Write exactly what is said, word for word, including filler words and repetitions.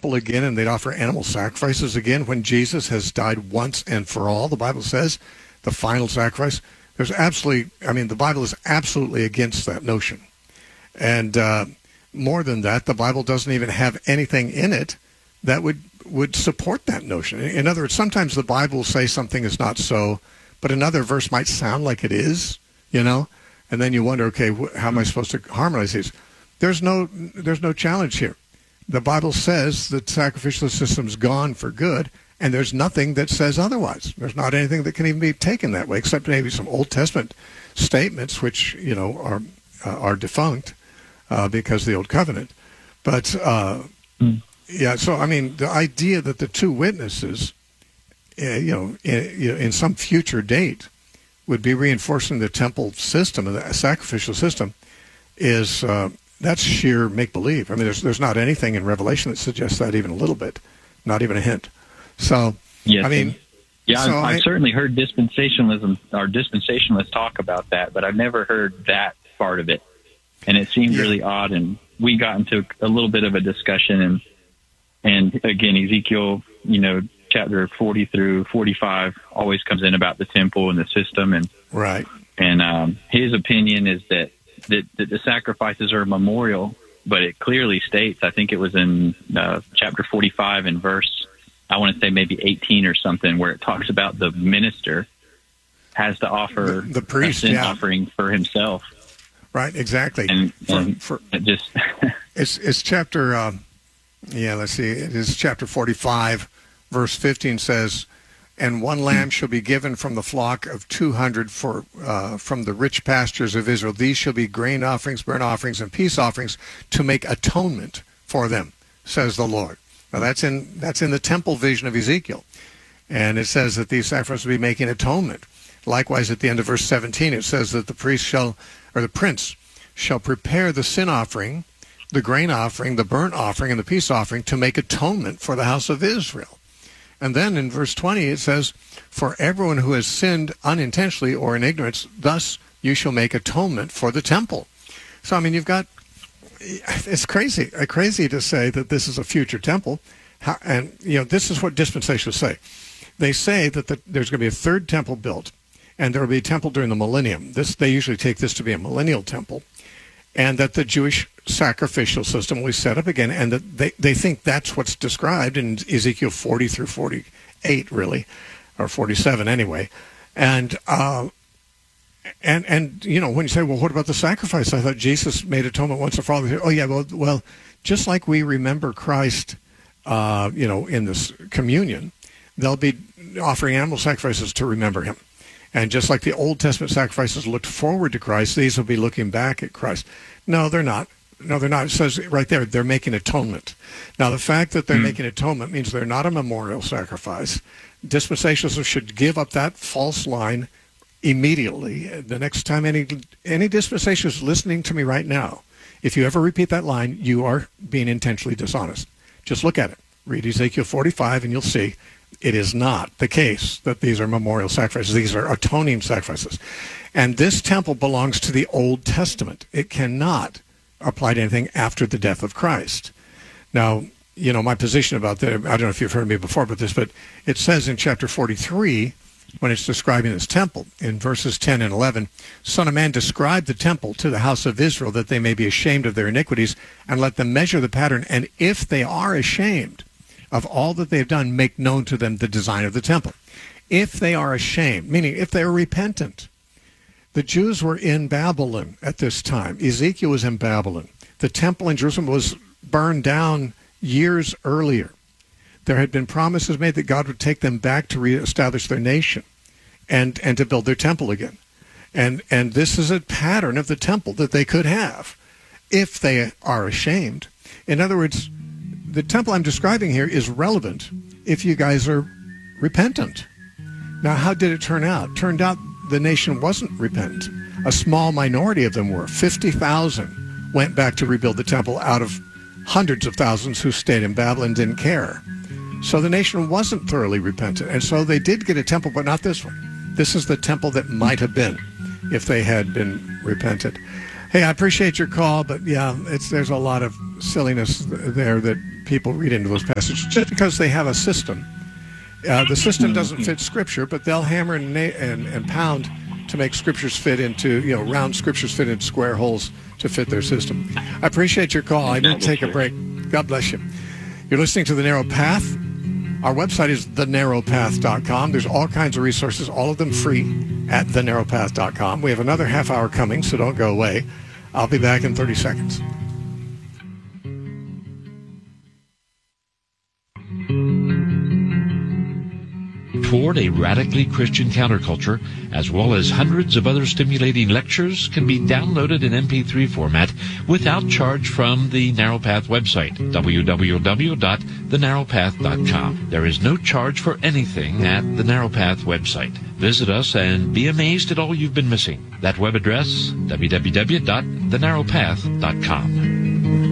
temple again and they'd offer animal sacrifices again when Jesus has died once and for all. The Bible says the final sacrifice. There's absolutely, I mean, the Bible is absolutely against that notion. And uh, more than that, the Bible doesn't even have anything in it that would, would support that notion. In other words, sometimes the Bible will say something is not so, but another verse might sound like it is, you know, and then you wonder, okay, wh- how am I supposed to harmonize these? There's no, there's no challenge here. The Bible says that sacrificial system's gone for good, and there's nothing that says otherwise. There's not anything that can even be taken that way, except maybe some Old Testament statements, which, you know, are uh, are defunct uh, because of the Old Covenant. But, uh, mm. yeah, so, I mean, the idea that the two witnesses, uh, you know, in, in some future date would be reinforcing the temple system, the sacrificial system, is... Uh, that's sheer make-believe. I mean, there's there's not anything in Revelation that suggests that even a little bit, not even a hint. So, yes, I mean... Yeah, so I've, I've I, certainly heard dispensationalism or dispensationalists talk about that, but I've never heard that part of it. And it seemed yeah. really odd, and we got into a little bit of a discussion, and, and again, Ezekiel, you know, chapter forty through forty-five always comes in about the temple and the system, and right. And um, his opinion is that That, that the sacrifices are a memorial, but it clearly states, I think it was in uh, chapter forty-five and verse, I want to say maybe eighteen or something, where it talks about the minister has to offer the, the priest, a sin yeah. offering for himself. Right, exactly. And, for, and for, it just it's, it's chapter, um, yeah, let's see, it is chapter forty-five, verse fifteen says, and one lamb shall be given from the flock of two hundred for uh, from the rich pastures of Israel. These shall be grain offerings, burnt offerings, and peace offerings to make atonement for them, says the Lord. Now that's in that's in the temple vision of Ezekiel, and it says that these sacrifices will be making atonement. Likewise, at the end of verse seventeen, it says that the priest shall, or the prince shall prepare the sin offering, the grain offering, the burnt offering, and the peace offering to make atonement for the house of Israel. And then in verse twenty, it says, for everyone who has sinned unintentionally or in ignorance, thus you shall make atonement for the temple. So, I mean, you've got, it's crazy, crazy to say that this is a future temple. How, and, you know, this is what dispensationalists say. They say that the, there's going to be a third temple built, and there will be a temple during the millennium. This, they usually take this to be a millennial temple, and that the Jewish sacrificial system will be set up again, and that they, they think that's what's described in Ezekiel forty through forty-eight, really, or forty-seven anyway. And, uh, and, and you know, when you say, well, what about the sacrifice? I thought Jesus made atonement once and for all. Oh, yeah, well, well, just like we remember Christ, uh, you know, in this communion, they'll be offering animal sacrifices to remember him. And just like the Old Testament sacrifices looked forward to Christ, these will be looking back at Christ. No, they're not. No, they're not. It says right there, they're making atonement. Now, the fact that they're mm. making atonement means they're not a memorial sacrifice. Dispensationalists should give up that false line immediately. The next time any any dispensationalist listening to me right now, if you ever repeat that line, you are being intentionally dishonest. Just look at it. Read Ezekiel forty-five, and you'll see it is not the case that these are memorial sacrifices. These are atoning sacrifices. And this temple belongs to the Old Testament. It cannot apply to anything after the death of Christ. Now, you know, my position about that, I don't know if you've heard me before about this, but it says in chapter forty-three, when it's describing this temple, in verses ten and eleven, Son of man, describe the temple to the house of Israel, that they may be ashamed of their iniquities, and let them measure the pattern. And if they are ashamed of all that they have done, make known to them the design of the temple. If they are ashamed, meaning if they are repentant. The Jews were in Babylon at this time. Ezekiel was in Babylon. The temple in Jerusalem was burned down years earlier. There had been promises made that God would take them back to reestablish their nation and, and to build their temple again. And, and this is a pattern of the temple that they could have if they are ashamed. In other words, the temple I'm describing here is relevant if you guys are repentant. Now, how did it turn out? It turned out the nation wasn't repentant. A small minority of them were. fifty thousand went back to rebuild the temple out of hundreds of thousands who stayed in Babylon and didn't care. So the nation wasn't thoroughly repentant. And so they did get a temple, but not this one. This is the temple that might have been if they had been repentant. Hey, I appreciate your call, but yeah, it's there's a lot of silliness there that people read into those passages just because they have a system. Uh, the system doesn't fit Scripture, but they'll hammer and, na- and, and pound to make Scriptures fit into, you know, round Scriptures fit into square holes to fit their system. I appreciate your call. I need to take a break. God bless you. You're listening to The Narrow Path. Our website is the narrow path dot com. There's all kinds of resources, all of them free at the narrow path dot com. We have another half hour coming, so don't go away. I'll be back in thirty seconds. Toward a radically Christian counterculture, as well as hundreds of other stimulating lectures, can be downloaded in M P three format without charge from the Narrow Path website, w w w dot the narrow path dot com. There is no charge for anything at the Narrow Path website. Visit us and be amazed at all you've been missing. That web address, w w w dot the narrow path dot com.